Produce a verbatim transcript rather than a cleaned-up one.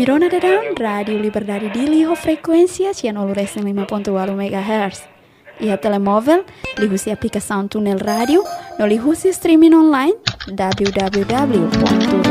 Mirona Dadang, Radio Liberdade di Liho Frequência centonoventa ponto quatro megahertz. E a telemóvel, lihusi aplicação Túnel Radio, no lihusi streaming online w w w ponto